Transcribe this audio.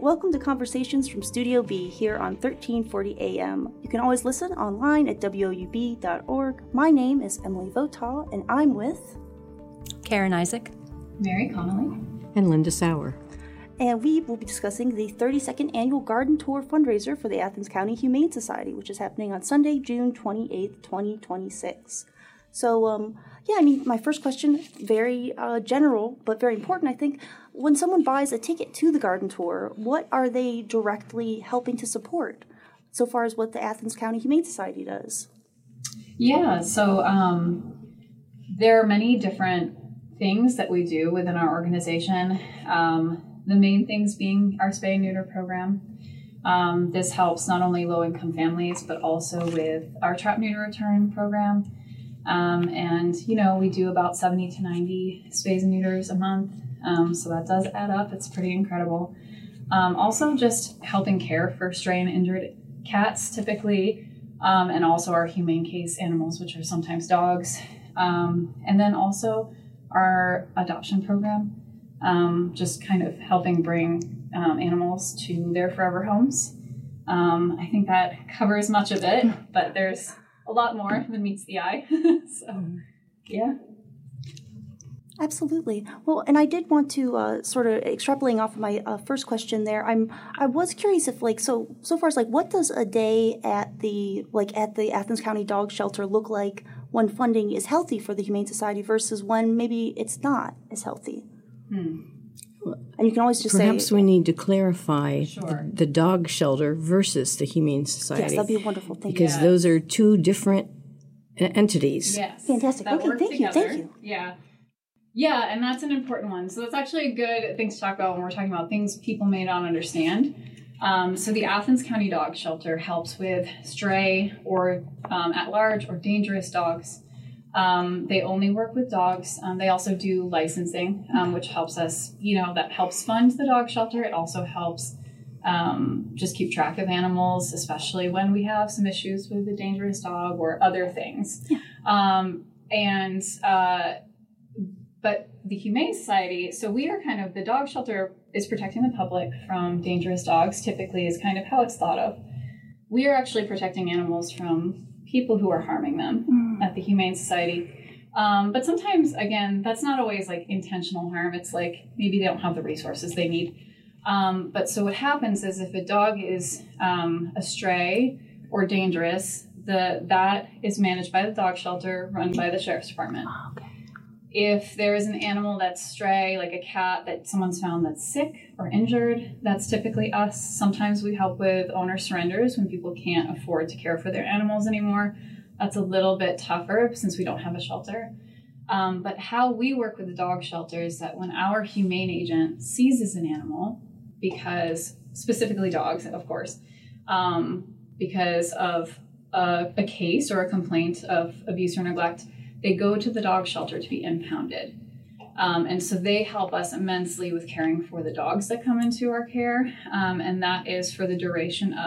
welcome to Conversations from Studio B here on 1340 AM. You can always listen online at woub.org. My name is Emily Votaw, and I'm with Karen Isaac, Mary Connolly, and Linda Sauer. And we will be discussing the 32nd Annual Garden Tour fundraiser for the Athens County Humane Society, which is happening on Sunday, June 28th, 2026. So, my first question, very general, but very important, I think. When someone buys a ticket to the garden tour, what are they directly helping to support, so far as what the Athens County Humane Society does? Yeah, so there are many different things that we do within our organization. The main things being our spay and neuter program. This helps not only low-income families, but also with our trap neuter return program. We do about 70 to 90 spays and neuters a month. So that does add up. It's pretty incredible. Also just helping care for stray and injured cats typically, and also our humane case animals, which are sometimes dogs. And then also our adoption program, just kind of helping bring animals to their forever homes. I think that covers much of it, but there's a lot more than meets the eye. So, yeah. Absolutely. Well, and I did want to sort of extrapolating off of my first question there. I was curious if so far as what does a day at the Athens County Dog Shelter look like when funding is healthy for the Humane Society versus when maybe it's not as healthy? And you can always just Perhaps we need to clarify Sure. the dog shelter versus the Humane Society. Yes, that'd be wonderful. Thank because you. those are two different entities. Yes. Fantastic. That Okay, work thank together. you. Thank you. Yeah. Yeah, and that's an important one. So that's actually a good thing to talk about when we're talking about things people may not understand. So the Athens County Dog Shelter helps with stray or at-large or dangerous dogs. They only work with dogs. They also do licensing, which helps us, that helps fund the dog shelter. It also helps just keep track of animals, especially when we have some issues with a dangerous dog or other things. Yeah. But the Humane Society, so we are kind of, the dog shelter is protecting the public from dangerous dogs, typically is kind of how it's thought of. We are actually protecting animals from people who are harming them at the Humane Society. But sometimes, again, that's not always intentional harm. It's maybe they don't have the resources they need. But so what happens is if a dog is a stray or dangerous, that is managed by the dog shelter run by the Sheriff's Department. Oh, okay. If there is an animal that's stray, like a cat that someone's found that's sick or injured, that's typically us. Sometimes we help with owner surrenders when people can't afford to care for their animals anymore. That's a little bit tougher since we don't have a shelter. But how we work with the dog shelter is that when our humane agent seizes an animal, because specifically dogs, of course, because of a case or a complaint of abuse or neglect, they go to the dog shelter to be impounded. And so they help us immensely with caring for the dogs that come into our care. And that is for the duration